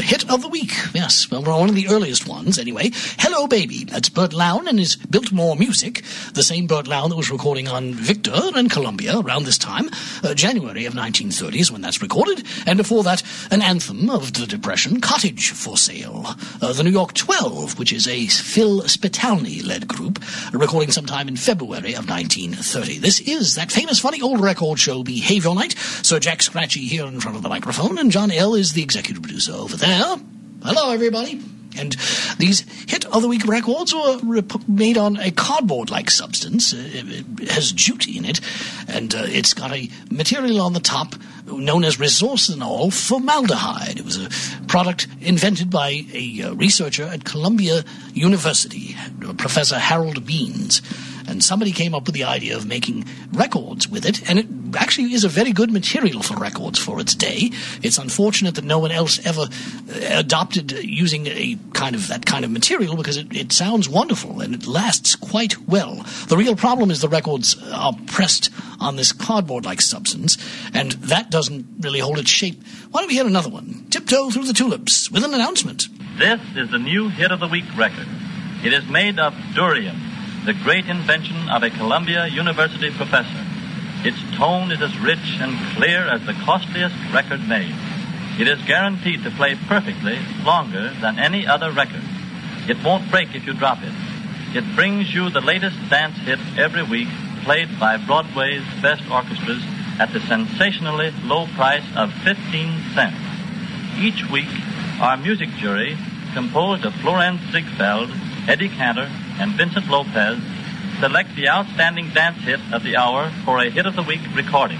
hit of the week. Yes, well, one of the earliest ones, anyway. Hello, Baby. That's Bert Lown and his Biltmore Music, the same Bert Lown that was recording on Victor and Columbia around this time, January of 1930 is when that's recorded, and before that, an anthem of the Depression, Cottage for Sale. The New York 12, which is a Phil Spitalny-led group, recording sometime in February of 1930. This is that famous funny old record show, Behavior Night. Sir Jack Scratchy here in front of the microphone, and John L. is the executive producer over there. Hello, everybody. And these hit of the week records were made on a cardboard-like substance. It has jute in it, and it's got a material on the top known as resorcinol formaldehyde. It was a product invented by a researcher at Columbia University, Professor Harold Beans. And somebody came up with the idea of making records with it, and it actually is a very good material for records for its day. It's unfortunate that no one else ever adopted using that kind of material, because it sounds wonderful and it lasts quite well. The real problem is the records are pressed on this cardboard-like substance, and that doesn't really hold its shape. Why don't we hear another one? Tiptoe Through the Tulips, with an announcement. This is the new Hit of the Week record. It is made of durian, the great invention of a Columbia University professor. Its tone is as rich and clear as the costliest record made. It is guaranteed to play perfectly longer than any other record. It won't break if you drop it. It brings you the latest dance hit every week, played by Broadway's best orchestras at the sensationally low price of 15 cents. Each week, our music jury, composed of Florence Ziegfeld, Eddie Cantor, and Vincent Lopez, select the outstanding dance hit of the hour for a Hit of the Week recording.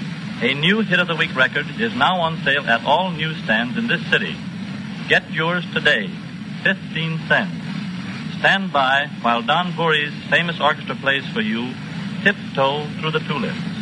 A new Hit of the Week record is now on sale at all newsstands in this city. Get yours today, 15 cents. Stand by while Don Voorhees' famous orchestra plays for you, Tiptoe Through the Tulips.